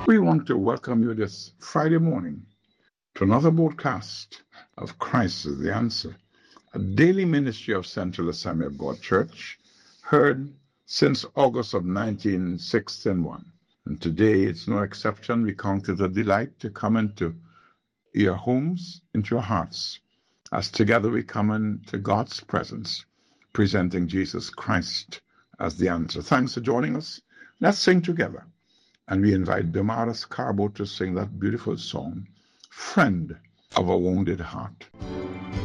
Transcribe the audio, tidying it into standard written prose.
We want to welcome you this Friday morning to another broadcast of Christ is the Answer, a daily ministry of Central Assembly of God Church, heard since August of 1961. And today it's no exception. We count it a delight to come into your homes, into your hearts, as together we come into God's presence, presenting Jesus Christ as the answer. Thanks for joining us. Let's sing together. And we invite Damaris Carbo to sing that beautiful song, Friend of a Wounded Heart.